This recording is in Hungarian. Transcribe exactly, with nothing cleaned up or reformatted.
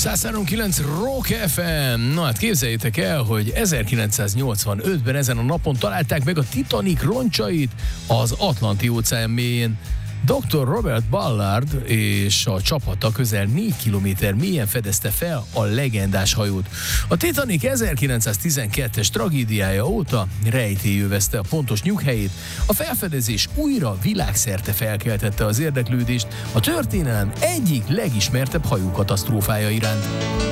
száz három kilenc Rock ef em. Na hát képzeljétek el, hogy ezerkilencszáznyolcvanötben ezen a napon találták meg a Titanic roncsait az Atlanti-óceán mélyén. doktor Robert Ballard és a csapata közel négy kilométer mélyen fedezte fel a legendás hajót. A Titanic ezerkilencszáztizenkettes tragédiája óta rejtély övezte a pontos nyughelyét, a felfedezés újra világszerte felkeltette az érdeklődést a történelem egyik legismertebb hajókatasztrófája iránt.